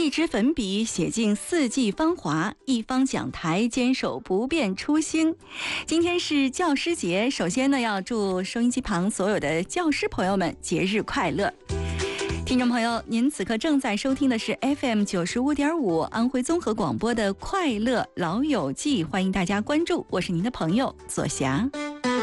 一支粉笔写尽四季芳华，一方讲台坚守不变初心。今天是教师节，首先呢，要祝收音机旁所有的教师朋友们节日快乐。听众朋友，您此刻正在收听的是 FM 95.5安徽综合广播的快乐老友记，欢迎大家关注，我是您的朋友左霞。